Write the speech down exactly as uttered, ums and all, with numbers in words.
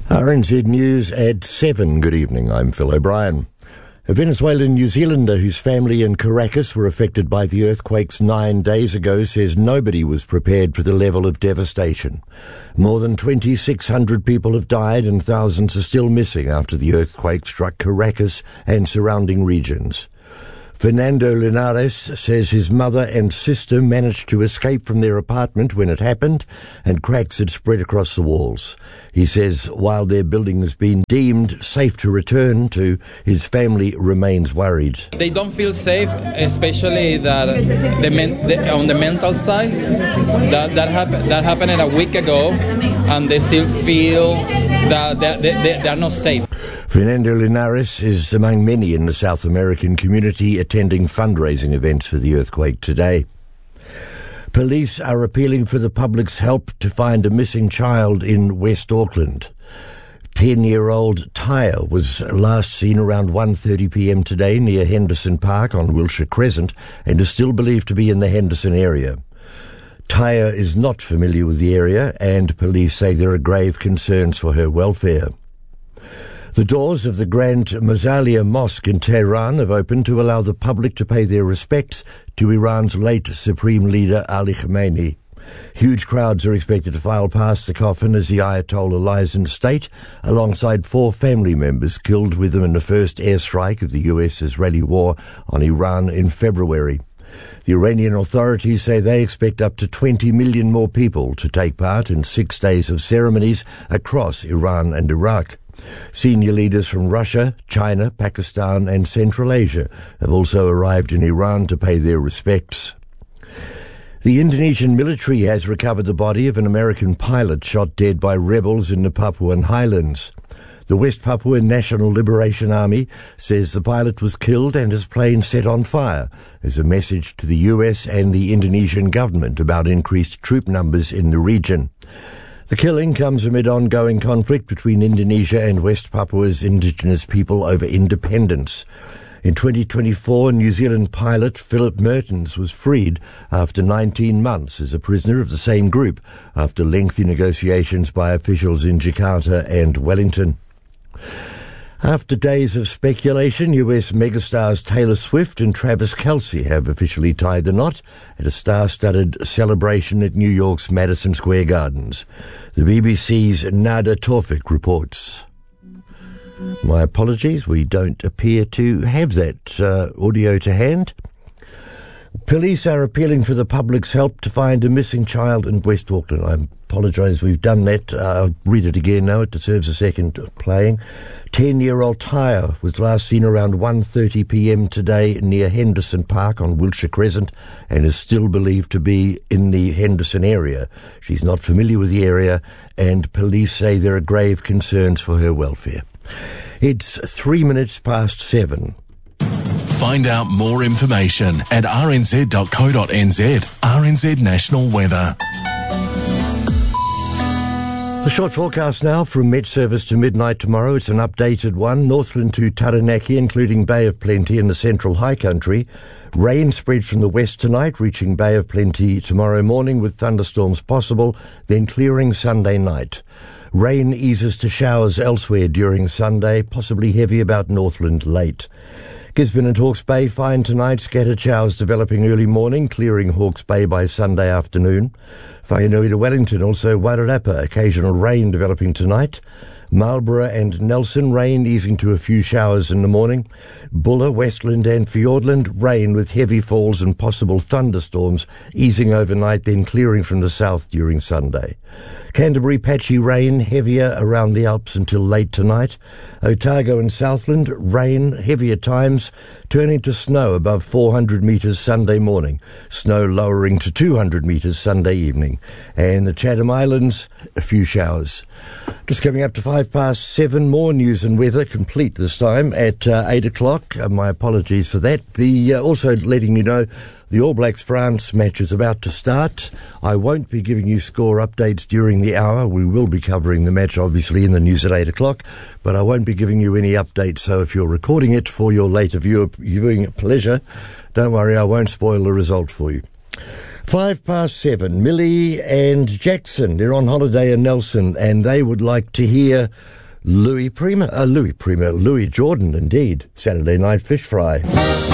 R N Z News at seven. Good evening, I'm Phil O'Brien. A Venezuelan New Zealander whose family in Caracas were affected by the earthquakes nine days ago says nobody was prepared for the level of devastation. More than twenty-six hundred people have died and thousands are still missing after the earthquake struck Caracas and surrounding regions. Fernando Linares says his mother and sister managed to escape from their apartment when it happened and cracks had spread across the walls. He says while their building has been deemed safe to return to, his family remains worried. They don't feel safe, especially that the, men, the on the mental side. That that, happen, that happened a week ago, and they still feel that they, they, they are not safe. Fernando Linares is among many in the South American community attending fundraising events for the earthquake today. Police are appealing for the public's help to find a missing child in West Auckland. Ten-year-old Tyre was last seen around one thirty p.m. today near Henderson Park on Wilshire Crescent and is still believed to be in the Henderson area. Tyre is not familiar with the area and police say there are grave concerns for her welfare. The doors of the Grand Mausolea Mosque in Tehran have opened to allow the public to pay their respects to Iran's late Supreme Leader Ali Khamenei. Huge crowds are expected to file past the coffin as the Ayatollah lies in state, alongside four family members killed with him in the first airstrike of the U S-Israeli war on Iran in February. The Iranian authorities say they expect up to twenty million more people to take part in six days of ceremonies across Iran and Iraq. Senior leaders from Russia, China, Pakistan and Central Asia have also arrived in Iran to pay their respects. The Indonesian military has recovered the body of an American pilot shot dead by rebels in the Papuan Highlands. The West Papua National Liberation Army says the pilot was killed and his plane set on fire as a message to the U S and the Indonesian government about increased troop numbers in the region. The killing comes amid ongoing conflict between Indonesia and West Papua's indigenous people over independence. In twenty twenty-four, New Zealand pilot Philip Mertens was freed after nineteen months as a prisoner of the same group after lengthy negotiations by officials in Jakarta and Wellington. After days of speculation, U S megastars Taylor Swift and Travis Kelce have officially tied the knot at a star-studded celebration at New York's Madison Square Gardens. The B B C's Nada Tawfik reports. My apologies, we don't appear to have that uh, audio to hand. Police are appealing for the public's help to find a missing child in West Auckland. I apologise, we've done that. Uh, I'll read it again now. It deserves a second playing. Ten-year-old Tyre was last seen around one thirty p.m. today near Henderson Park on Wilshire Crescent and is still believed to be in the Henderson area. She's not familiar with the area and police say there are grave concerns for her welfare. It's three minutes past seven. Find out more information at r n z dot co dot n z. R N Z National Weather. The short forecast now from Met Service to midnight tomorrow. It's an updated one. Northland to Taranaki, including Bay of Plenty in the central high country. Rain spreads from the west tonight, reaching Bay of Plenty tomorrow morning with thunderstorms possible, then clearing Sunday night. Rain eases to showers elsewhere during Sunday, possibly heavy about Northland late. Gisborne and Hawke's Bay fine tonight, scattered showers developing early morning, clearing Hawke's Bay by Sunday afternoon. Whanganui to Wellington, also Wairarapa, occasional rain developing tonight. Marlborough and Nelson, rain easing to a few showers in the morning. Buller, Westland and Fiordland, rain with heavy falls and possible thunderstorms, easing overnight, then clearing from the south during Sunday. Canterbury, patchy rain, heavier around the Alps until late tonight. Otago and Southland, rain, heavy at times, turning to snow above four hundred metres Sunday morning. Snow lowering to two hundred metres Sunday evening. And the Chatham Islands, a few showers. Just coming up to five past seven, more news and weather, complete this time at uh, eight o'clock. Uh, my apologies for that. The uh, also letting you know the All Blacks France match is about to start. I won't be giving you score updates during the hour. We will be covering the match, obviously, in the news at eight o'clock, but I won't be giving you any updates. So if you're recording it for your later view, viewing pleasure, don't worry, I won't spoil the result for you. Five past seven. Millie and Jackson, they're on holiday in Nelson, and they would like to hear Louis Prima, uh, Louis Prima, Louis Jordan, indeed. Saturday Night Fish Fry.